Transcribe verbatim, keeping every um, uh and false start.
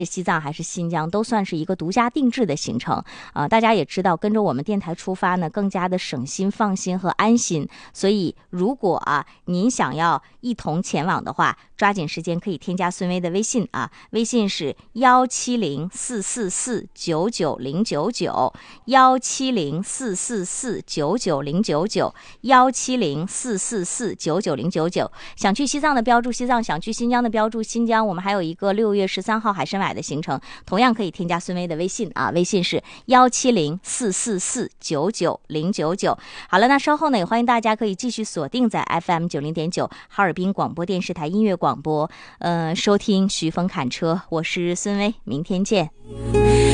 西藏还是新疆，都算是一个独家定制的行程啊、呃。大家也知道，跟着我们电台出发呢，更加的省心、放心和安心。所以，如果啊您想要一同前往的话，抓紧时间可以添加孙薇的微信啊，微信是幺七零四四四九九零九九，幺七零四四四九九零九九，幺七零四四四九九零九九。想去西藏的标注西藏，想去新疆的标注新疆。我们还有一个六月十三号海参崴的行程，同样可以添加孙薇的微信啊，微信是幺七零四四四九九零九九。好了，那稍后呢，也欢迎大家可以继续锁定在 F M 九零点九哈尔滨广播电视台音乐广播，呃，收听徐峰侃车，我是孙薇，明天见。